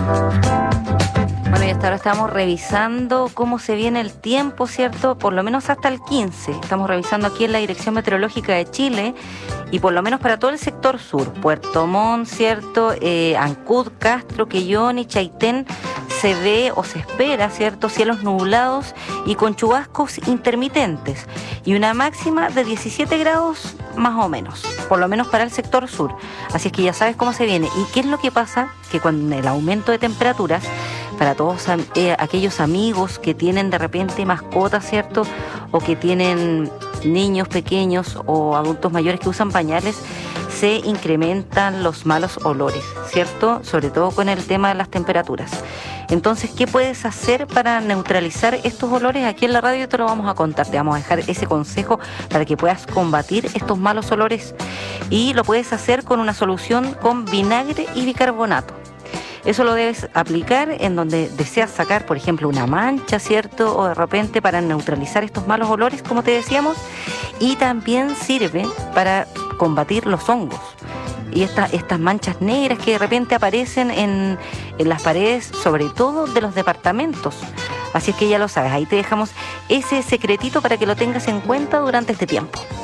Bueno, y hasta ahora estamos revisando cómo se viene el tiempo, ¿cierto? Por lo menos hasta el 15. Estamos revisando aquí en la Dirección Meteorológica de Chile y por lo menos para todo el sector sur, Puerto Montt, ¿cierto? Ancud, Castro, Quellón y Chaitén, se ve o se espera, ¿cierto? Cielos nublados y con chubascos intermitentes y una máxima de 17 grados más o menos, por lo menos para el sector sur. Así es que ya sabes cómo se viene. ¿Y qué es lo que pasa? Que con el aumento de temperaturas, para todos aquellos amigos que tienen de repente mascotas, ¿cierto? O que tienen niños pequeños o adultos mayores que usan pañales, se incrementan los malos olores, ¿cierto? Sobre todo con el tema de las temperaturas. Entonces, ¿qué puedes hacer para neutralizar estos olores? Aquí en la radio te lo vamos a contar, te vamos a dejar ese consejo para que puedas combatir estos malos olores y lo puedes hacer con una solución con vinagre y bicarbonato. Eso lo debes aplicar en donde deseas sacar, por ejemplo, una mancha, ¿cierto? O de repente para neutralizar estos malos olores, como te decíamos, y también sirve para combatir los hongos y estas manchas negras que de repente aparecen en las paredes, sobre todo de los departamentos. Así es que ya lo sabes, ahí te dejamos ese secretito para que lo tengas en cuenta durante este tiempo.